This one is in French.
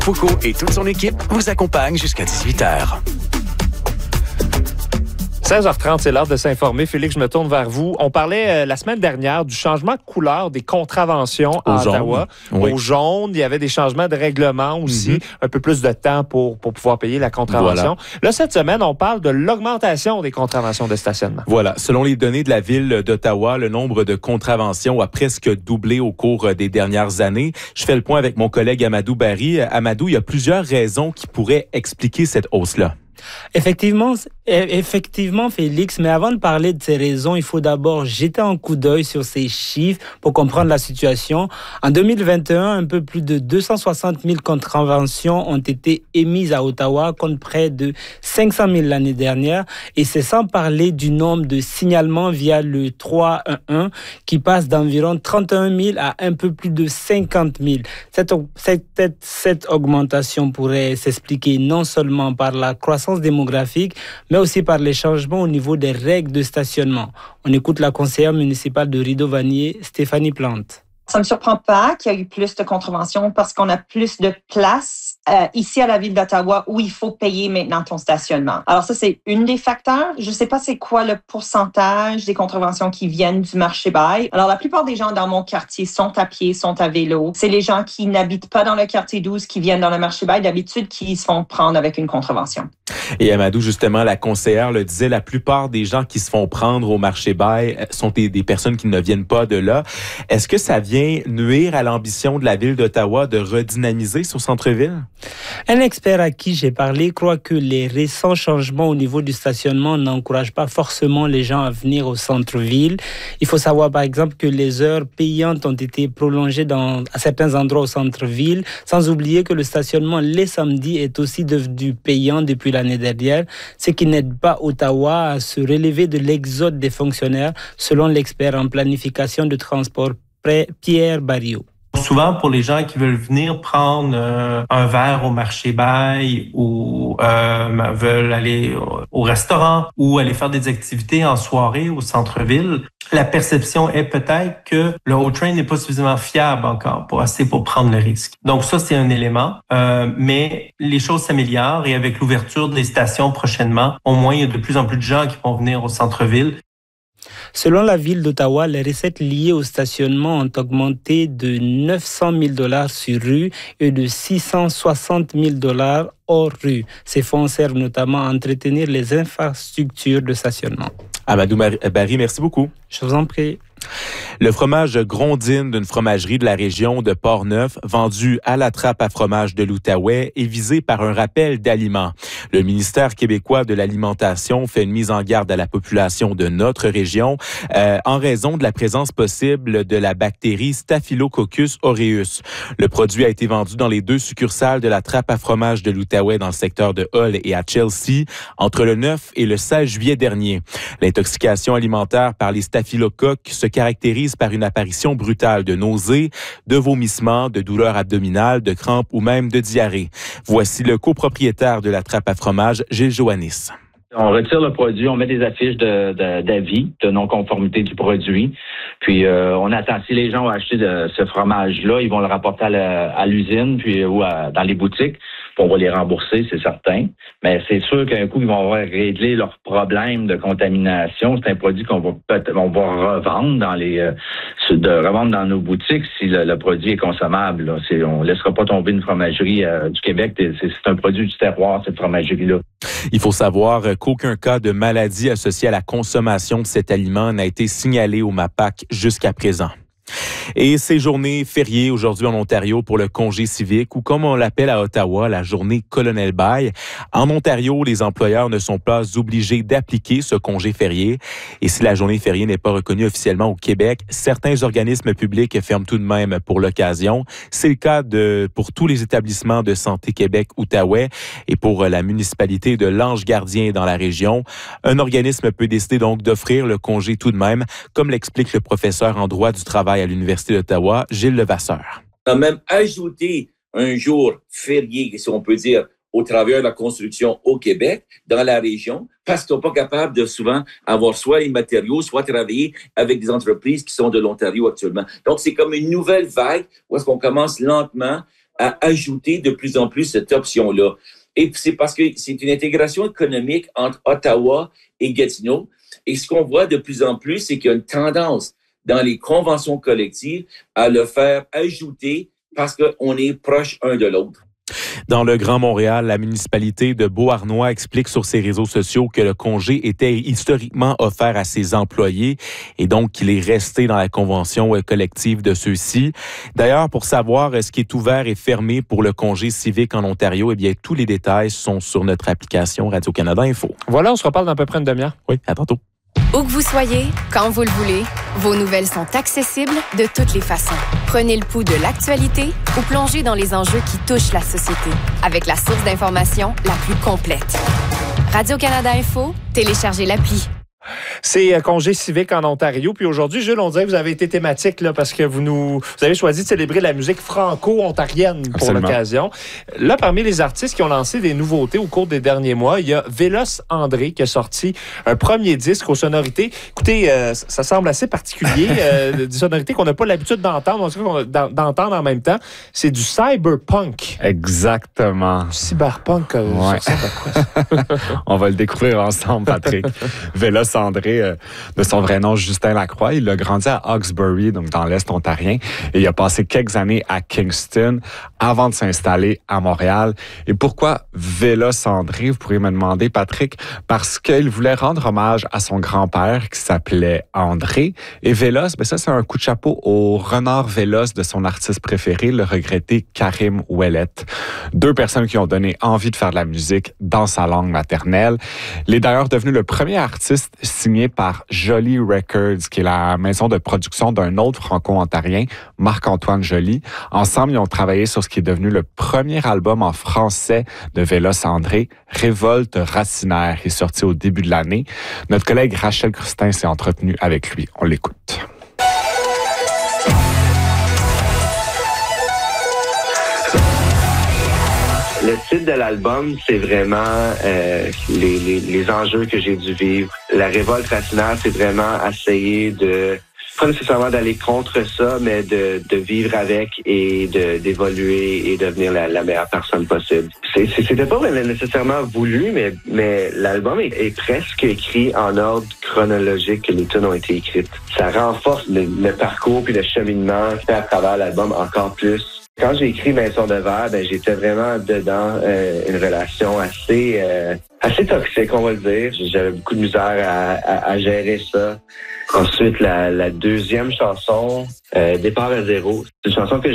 Foucault et toute son équipe vous accompagnent jusqu'à 18h. 16h30, c'est l'heure de s'informer. Félix, je me tourne vers vous. On parlait la semaine dernière du changement de couleur des contraventions à Ottawa. Oui. Au jaune, il y avait des changements de règlement aussi, un peu plus de temps pour pouvoir payer la contravention. Voilà. Là, cette semaine, on parle de l'augmentation des contraventions de stationnement. Voilà. Selon les données de la Ville d'Ottawa, le nombre de contraventions a presque doublé au cours des dernières années. Je fais le point avec mon collègue Amadou Barry. Amadou, il y a plusieurs raisons qui pourraient expliquer cette hausse-là. Effectivement, Félix, mais avant de parler de ces raisons, il faut d'abord jeter un coup d'œil sur ces chiffres pour comprendre la situation. En 2021, un peu plus de 260 000 contraventions ont été émises à Ottawa, contre près de 500 000 l'année dernière. Et c'est sans parler du nombre de signalements via le 311 qui passe d'environ 31 000 à un peu plus de 50 000. Cette augmentation pourrait s'expliquer non seulement par la croissance démographique, mais aussi par les changements au niveau des règles de stationnement. On écoute la conseillère municipale de Rideau-Vanier, Stéphanie Plante. Ça ne me surprend pas qu'il y ait eu plus de contraventions parce qu'on a plus de place ici à la Ville d'Ottawa où il faut payer maintenant ton stationnement. Alors ça, c'est un des facteurs. Je ne sais pas c'est quoi le pourcentage des contraventions qui viennent du marché-bail. Alors la plupart des gens dans mon quartier sont à pied, sont à vélo. C'est les gens qui n'habitent pas dans le quartier 12 qui viennent dans le marché-bail d'habitude qui se font prendre avec une contravention. Et Amadou, justement, la conseillère le disait, la plupart des gens qui se font prendre au marché-bail sont des personnes qui ne viennent pas de là. Est-ce que ça vient nuire à l'ambition de la Ville d'Ottawa de redynamiser son centre-ville? Un expert à qui j'ai parlé croit que les récents changements au niveau du stationnement n'encouragent pas forcément les gens à venir au centre-ville. Il faut savoir, par exemple, que les heures payantes ont été prolongées à certains endroits au centre-ville, sans oublier que le stationnement les samedis est aussi devenu payant depuis l'année dernière, ce qui n'aide pas Ottawa à se relever de l'exode des fonctionnaires, selon l'expert en planification de transport Pierre Barriot. Souvent, pour les gens qui veulent venir prendre un verre au marché-bail ou veulent aller au restaurant ou aller faire des activités en soirée au centre-ville, la perception est peut-être que le O-Train n'est pas suffisamment fiable encore pour prendre le risque. Donc ça, c'est un élément. Mais les choses s'améliorent et avec l'ouverture des stations prochainement, au moins, il y a de plus en plus de gens qui vont venir au centre-ville. Selon la Ville d'Ottawa, les recettes liées au stationnement ont augmenté de 900 000 $ sur rue et de 660 000 $ hors rue. Ces fonds servent notamment à entretenir les infrastructures de stationnement. Amadou Barry, merci beaucoup. Je vous en prie. Le fromage Grondine d'une fromagerie de la région de Portneuf, vendu à la trappe à fromage de l'Outaouais, est visé par un rappel d'aliments. Le ministère québécois de l'Alimentation fait une mise en garde à la population de notre région en raison de la présence possible de la bactérie Staphylococcus aureus. Le produit a été vendu dans les 2 succursales de la trappe à fromage de l'Outaouais dans le secteur de Hull et à Chelsea entre le 9 et le 16 juillet dernier. L'intoxication alimentaire par les staphylocoques se caractérise par une apparition brutale de nausées, de vomissements, de douleurs abdominales, de crampes ou même de diarrhée. Voici le copropriétaire de la trappe à fromage, Gilles Joannis. On retire le produit, on met des affiches d'avis, de non-conformité du produit. Puis on attend. Si les gens ont acheté ce fromage-là, ils vont le rapporter à l'usine puis ou dans les boutiques. Puis on va les rembourser, c'est certain. Mais c'est sûr qu'un coup, ils vont avoir réglé leurs problèmes de contamination. C'est un produit qu'on va revendre revendre dans nos boutiques si le produit est consommable. Là. On ne laissera pas tomber une fromagerie du Québec. C'est un produit du terroir, cette fromagerie-là. Il faut savoir qu'aucun cas de maladie associée à la consommation de cet aliment n'a été signalé au MAPAC jusqu'à présent. Et c'est journée fériée aujourd'hui en Ontario pour le congé civique ou comme on l'appelle à Ottawa, la journée Colonel Baille. En Ontario, les employeurs ne sont pas obligés d'appliquer ce congé férié. Et si la journée fériée n'est pas reconnue officiellement au Québec, certains organismes publics ferment tout de même pour l'occasion. C'est le cas pour tous les établissements de santé Québec-Outaouais et pour la municipalité de l'Ange-Gardien dans la région. Un organisme peut décider donc d'offrir le congé tout de même, comme l'explique le professeur en droit du travail à l'Université d'Ottawa, Gilles Levasseur. On a même ajouté un jour férié, si on peut dire, au travers de la construction au Québec, dans la région, parce qu'ils ne sont pas capables de souvent avoir soit les matériaux, soit travailler avec des entreprises qui sont de l'Ontario actuellement. Donc, c'est comme une nouvelle vague où est-ce qu'on commence lentement à ajouter de plus en plus cette option-là. Et c'est parce que c'est une intégration économique entre Ottawa et Gatineau. Et ce qu'on voit de plus en plus, c'est qu'il y a une tendance dans les conventions collectives à le faire ajouter parce qu'on est proche un de l'autre. Dans le Grand Montréal, la municipalité de Beauharnois explique sur ses réseaux sociaux que le congé était historiquement offert à ses employés et donc qu'il est resté dans la convention collective de ceux-ci. D'ailleurs, pour savoir ce qui est ouvert et fermé pour le congé civique en Ontario, eh bien, tous les détails sont sur notre application Radio-Canada Info. Voilà, on se reparle dans à peu près une demi-heure. Oui, à tantôt. Où que vous soyez, quand vous le voulez, vos nouvelles sont accessibles de toutes les façons. Prenez le pouls de l'actualité ou plongez dans les enjeux qui touchent la société avec la source d'information la plus complète. Radio-Canada Info, téléchargez l'appli. C'est congé civique en Ontario. Puis aujourd'hui, Jules, on dirait que vous avez été thématique là, parce que vous avez choisi de célébrer la musique franco-ontarienne pour Absolument. l'occasion. Là, parmi les artistes qui ont lancé des nouveautés au cours des derniers mois, il y a Vélos André qui a sorti un premier disque aux sonorités. Écoutez, ça semble assez particulier, des sonorités qu'on n'a pas l'habitude d'entendre, d'entendre en même temps. C'est du cyberpunk. Exactement. Du cyberpunk, Ouais. ça ressemble à quoi ça? On va le découvrir ensemble, Patrick. Vélos André, de son vrai nom, Justin Lacroix, il a grandi à Hawkesbury, donc dans l'Est ontarien, et il a passé quelques années à Kingston avant de s'installer à Montréal. Et pourquoi Vélos André, vous pourriez me demander, Patrick? Parce qu'il voulait rendre hommage à son grand-père qui s'appelait André. Et Vélos, ben ça, c'est un coup de chapeau au renard Vélos de son artiste préféré, le regretté Karim Ouellet. 2 personnes qui ont donné envie de faire de la musique dans sa langue maternelle. Il est d'ailleurs devenu le premier artiste signé par Joly Records, qui est la maison de production d'un autre franco-ontarien, Marc-Antoine Joly. Ensemble, ils ont travaillé sur ce qui est devenu le premier album en français de Vélos André, Révolte racinaire, qui est sorti au début de l'année. Notre collègue Rachel Crustin s'est entretenue avec lui. On l'écoute. Le titre de l'album, c'est vraiment les enjeux que j'ai dû vivre. La révolte racinaire, c'est vraiment essayer de, pas nécessairement d'aller contre ça, mais de vivre avec et d'évoluer et devenir la meilleure personne possible. C'était pas nécessairement voulu, mais l'album est presque écrit en ordre chronologique que les tunes ont été écrites. Ça renforce le parcours puis le cheminement fait à travers l'album encore plus. Quand j'ai écrit Maison de verre, j'étais vraiment dedans une relation assez toxique, on va le dire. J'avais beaucoup de misère à gérer ça. Ensuite, la deuxième chanson, Départ à zéro, c'est une chanson que